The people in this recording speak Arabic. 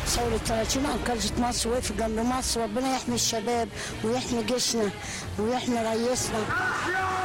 ثورة 30 أنقذت مصر وقف جنب مصر. ربنا يحمي الشباب ويحمي جيشنا ويحمي رئيسنا.